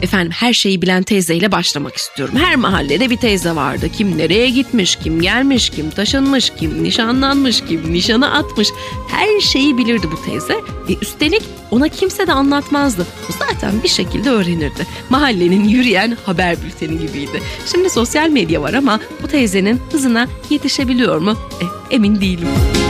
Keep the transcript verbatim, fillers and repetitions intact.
Efendim her şeyi bilen teyzeyle başlamak istiyorum. Her mahallede bir teyze vardı. Kim nereye gitmiş, kim gelmiş, kim taşınmış, kim nişanlanmış, kim nişanı atmış. Her şeyi bilirdi bu teyze. E üstelik ona kimse de anlatmazdı. O zaten bir şekilde öğrenirdi. Mahallenin yürüyen haber bülteni gibiydi. Şimdi sosyal medya var ama bu teyzenin hızına yetişebiliyor mu? E, emin değilim.